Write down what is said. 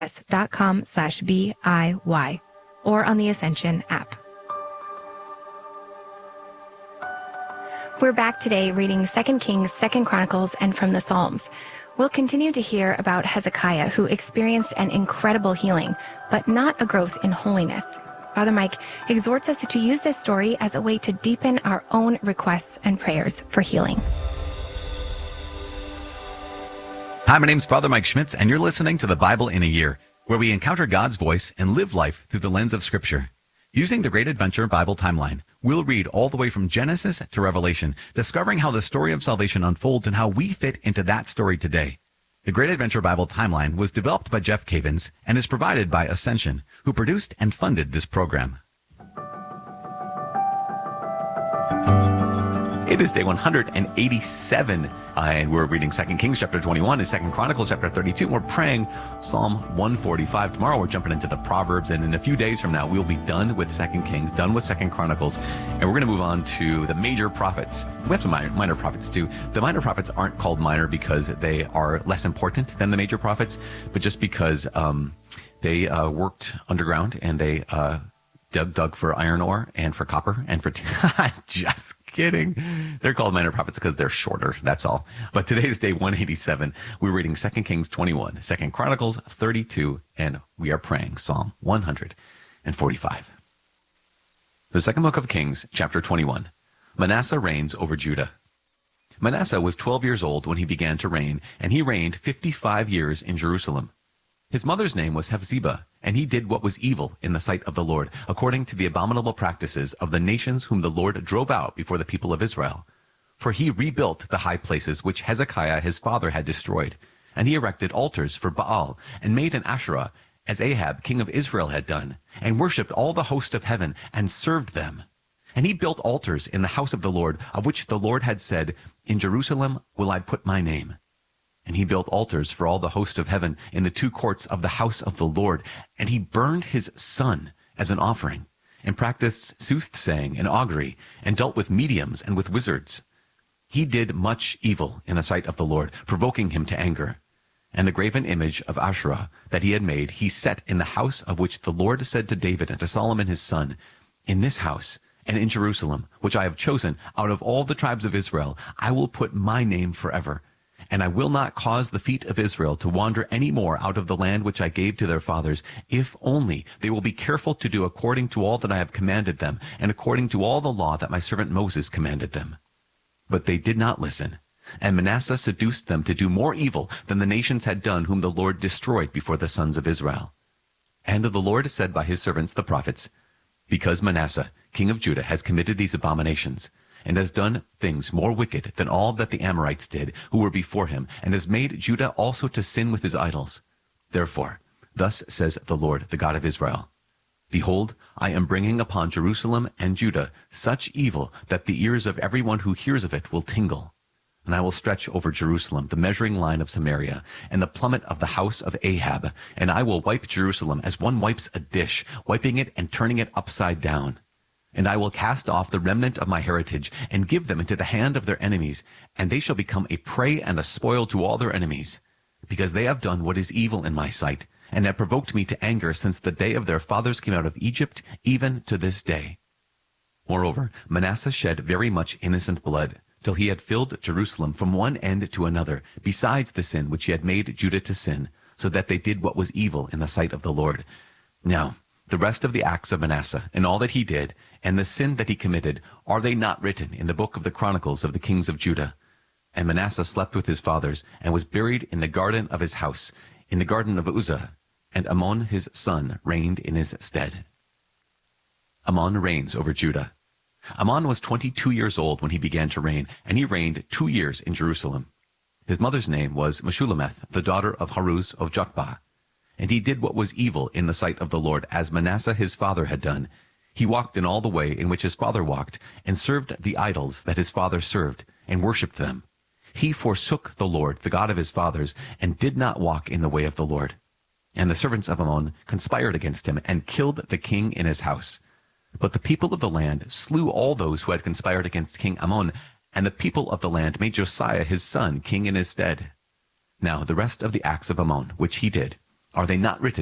www.ascension.com/BIY or on the Ascension app. We're back today reading 2 Kings, 2 Chronicles, and from the Psalms. We'll continue to hear about Hezekiah, who experienced an incredible healing, but not a growth in holiness. Father Mike exhorts us to use this story as a way to deepen our own requests and prayers for healing. Hi, my name's Father Mike Schmitz, and you're listening to the Bible in a Year, where we encounter God's voice and live life through the lens of Scripture. Using the Great Adventure Bible timeline, we'll read all the way from Genesis to Revelation, discovering how the story of salvation unfolds and how we fit into that story today. The Great Adventure Bible timeline was developed by Jeff Cavins and is provided by Ascension, who produced and funded this program. It is day 187, and we're reading 2 Kings chapter 21 and 2 Chronicles chapter 32. We're praying Psalm 145. Tomorrow we're jumping into the Proverbs, and in a few days from now we'll be done with 2 Kings, done with 2 Chronicles, and we're going to move on to the major prophets. We have some minor prophets too. The minor prophets aren't called minor because they are less important than the major prophets, but just because they worked underground and they dug for iron ore and for copper and for just kidding. They're called minor prophets because they're shorter. That's all. But today is day 187. We're reading 2 Kings 21, 2 Chronicles 32, and we are praying Psalm 145. The second book of Kings, chapter 21. Manasseh reigns over Judah. Manasseh was 12 years old when he began to reign, and he reigned 55 years in Jerusalem. His mother's name was Hephzibah, and he did what was evil in the sight of the Lord, according to the abominable practices of the nations whom the Lord drove out before the people of Israel. For he rebuilt the high places which Hezekiah his father had destroyed, and he erected altars for Baal, and made an Asherah, as Ahab king of Israel had done, and worshipped all the host of heaven, and served them. And he built altars in the house of the Lord, of which the Lord had said, In Jerusalem will I put my name. And he built altars for all the host of heaven in the two courts of the house of the Lord. And he burned his son as an offering, and practiced soothsaying and augury, and dealt with mediums and with wizards. He did much evil in the sight of the Lord, provoking him to anger. And the graven image of Asherah that he had made, he set in the house of which the Lord said to David and to Solomon his son, In this house and in Jerusalem, which I have chosen out of all the tribes of Israel, I will put my name forever. And I will not cause the feet of Israel to wander any more out of the land which I gave to their fathers, if only they will be careful to do according to all that I have commanded them, and according to all the law that my servant Moses commanded them. But they did not listen, and Manasseh seduced them to do more evil than the nations had done whom the Lord destroyed before the sons of Israel. And the Lord said by his servants the prophets, Because Manasseh, king of Judah, has committed these abominations, and has done things more wicked than all that the Amorites did, who were before him, and has made Judah also to sin with his idols. Therefore, thus says the Lord, the God of Israel, Behold, I am bringing upon Jerusalem and Judah such evil that the ears of everyone who hears of it will tingle. And I will stretch over Jerusalem the measuring line of Samaria, and the plummet of the house of Ahab, and I will wipe Jerusalem as one wipes a dish, wiping it and turning it upside down. And I will cast off the remnant of my heritage, and give them into the hand of their enemies, and they shall become a prey and a spoil to all their enemies, because they have done what is evil in my sight, and have provoked me to anger since the day of their fathers came out of Egypt, even to this day. Moreover, Manasseh shed very much innocent blood, till he had filled Jerusalem from one end to another, besides the sin which he had made Judah to sin, so that they did what was evil in the sight of the Lord. Now, the rest of the acts of Manasseh, and all that he did, and the sin that he committed, are they not written in the book of the Chronicles of the kings of Judah? And Manasseh slept with his fathers, and was buried in the garden of his house, in the garden of Uzzah, and Amon his son reigned in his stead. Amon reigns over Judah. Amon was 22 years old when he began to reign, and he reigned 2 years in Jerusalem. His mother's name was Meshullemeth, the daughter of Haruz of Jokbah. And he did what was evil in the sight of the Lord, as Manasseh his father had done. He walked in all the way in which his father walked, and served the idols that his father served, and worshipped them. He forsook the Lord, the God of his fathers, and did not walk in the way of the Lord. And the servants of Ammon conspired against him, and killed the king in his house. But the people of the land slew all those who had conspired against King Ammon, and the people of the land made Josiah his son king in his stead. Now the rest of the acts of Ammon, which he did, Are they not written